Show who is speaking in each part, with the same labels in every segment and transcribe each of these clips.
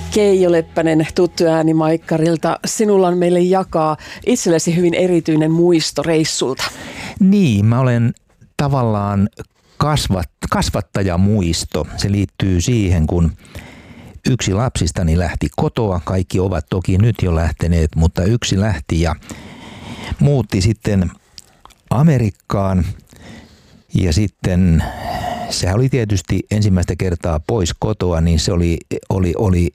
Speaker 1: Keijo Leppänen, tuttu ääni Maikkarilta. Sinulla on meille jakaa itsellesi hyvin erityinen muisto reissulta.
Speaker 2: Niin, mä olen tavallaan kasvattajamuisto. Se liittyy siihen, kun yksi lapsistani lähti kotoa. Kaikki ovat toki nyt jo lähteneet, mutta yksi lähti ja muutti sitten Amerikkaan. Ja sitten sehän oli tietysti ensimmäistä kertaa pois kotoa, niin se oli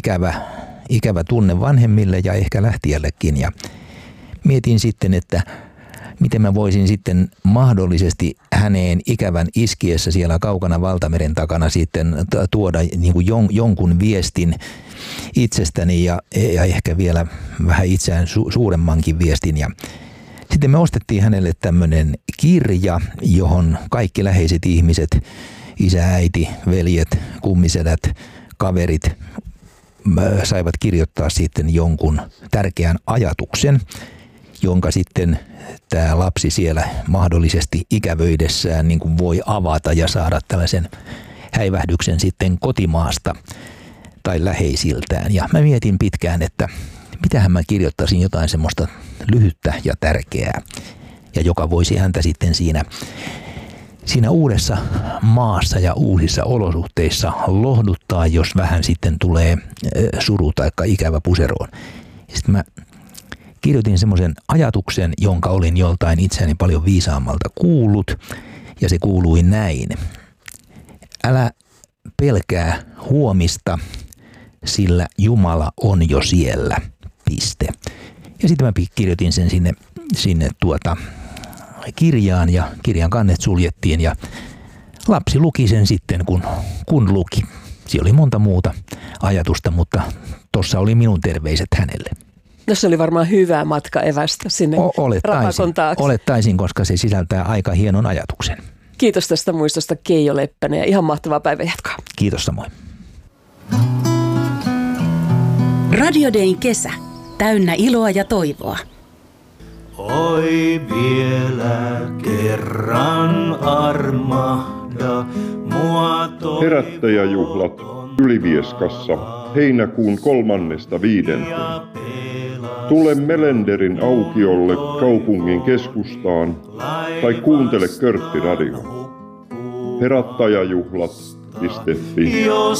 Speaker 2: ikävä tunne vanhemmille ja ehkä lähtijällekin. Ja mietin sitten, että miten mä voisin sitten mahdollisesti häneen ikävän iskiessä siellä kaukana valtameren takana sitten tuoda niin kuin jonkun viestin itsestäni ja ehkä vielä vähän itseään suuremmankin viestin. Ja sitten me ostettiin hänelle tämmöinen kirja, johon kaikki läheiset ihmiset, isä, äiti, veljet, kummisedät, kaverit saivat kirjoittaa sitten jonkun tärkeän ajatuksen, jonka sitten tämä lapsi siellä mahdollisesti ikävöidessään niin kuin voi avata ja saada tällaisen häivähdyksen sitten kotimaasta tai läheisiltään. Ja mä mietin pitkään, että mitähän mä kirjoittaisin jotain semmoista lyhyttä ja tärkeää, ja joka voisi häntä sitten siinä uudessa maassa ja uusissa olosuhteissa lohduttaa, jos vähän sitten tulee suru tai ikävä puseroon. Sitten mä kirjoitin semmoisen ajatuksen, jonka olin joltain itseäni paljon viisaammalta kuullut, ja se kuului näin. Älä pelkää huomista, sillä Jumala on jo siellä. Piste. Ja sitten mä kirjoitin sen sinne kirjaan, ja kirjan kannet suljettiin, ja lapsi luki sen sitten, kun luki. Siellä oli monta muuta ajatusta, mutta tossa oli minun terveiset hänelle.
Speaker 1: No se oli varmaan hyvä matka evästä sinne rapakon taakse.
Speaker 2: Olettaisin, koska se sisältää aika hienon ajatuksen.
Speaker 1: Kiitos tästä muistosta, Keijo Leppänen, ja ihan mahtavaa päivänjatkoa.
Speaker 2: Kiitos samoin.
Speaker 3: Radio Dayn kesä. Täynnä iloa ja toivoa.
Speaker 4: Oi vielä kerran armahda mua toivoa.
Speaker 5: Herättäjäjuhlat Ylivieskassa heinäkuun 3.5. Tule Melenderin aukiolle kaupungin keskustaan tai kuuntele Körtti Radio. Herättäjäjuhlat.fi.